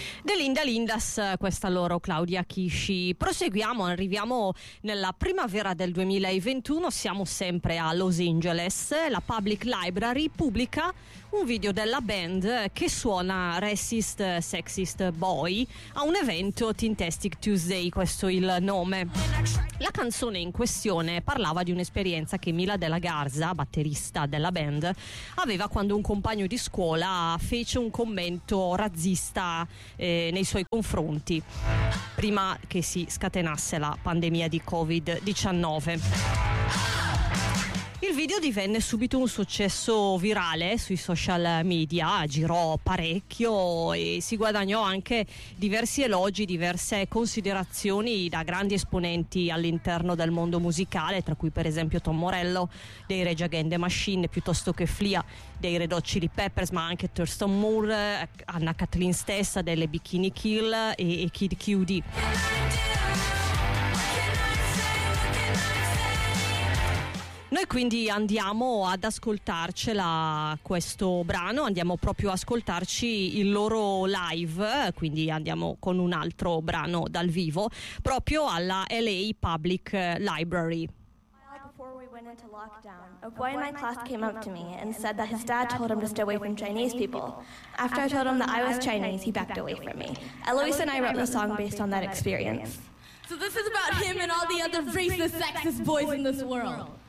De Linda Lindas, questa loro Claudia Kishi. Proseguiamo, arriviamo nella primavera del 2021, siamo sempre a Los Angeles. La Public Library pubblica un video della band che suona Racist Sexist Boy a un evento Tintastic Tuesday, questo è il nome. La canzone in questione parlava di un'esperienza che Mila De La Garza, batterista della band, aveva quando un compagno di scuola fece un commento razzista nei suoi confronti prima che si scatenasse la pandemia di Covid-19. Il video divenne subito un successo virale sui social media, girò parecchio e si guadagnò anche diversi elogi, diverse considerazioni da grandi esponenti all'interno del mondo musicale, tra cui per esempio Tom Morello dei Rage Against the Machine, piuttosto che Flea dei Red Hot Chili Peppers, ma anche Thurston Moore, Anna Kathleen stessa delle Bikini Kill e Kid Cudi. Noi quindi andiamo ad ascoltarcela questo brano, andiamo proprio a ascoltarci il loro live, quindi andiamo con un altro brano dal vivo, proprio alla LA Public Library. Before we went into lockdown, a boy in my class came up to me and said that his dad told him to stay away from Chinese people. After I told him that I was Chinese, he backed away from me. Eloise and I wrote the song based on that experience. So this is about him and all the other racist, sexist boys in this world.